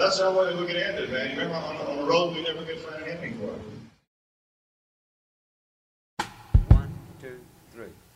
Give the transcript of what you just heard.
that's how we could end it, man. Remember, on the road, we never could find an ending for it. 1, 2, 3.